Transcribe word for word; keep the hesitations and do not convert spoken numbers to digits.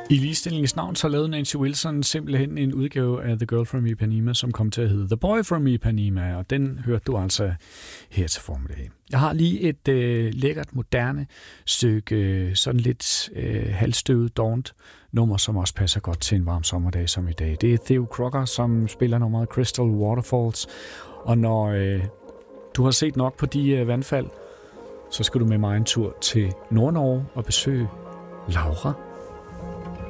I ligestillingens navn så lavede Nancy Wilson simpelthen en udgave af The Girl from Ipanema, som kom til at hedde The Boy from Ipanema, og den hørte du altså her til formiddag. Jeg har lige et øh, lækkert, moderne stykke, øh, sådan lidt øh, halvstøvet, dovent nummer, som også passer godt til en varm sommerdag som i dag. Det er Theo Crocker, som spiller nummeret Crystal Waterfalls, og når øh, du har set nok på de øh, vandfald, så skal du med mig en tur til Nord-Norge og besøge Laura.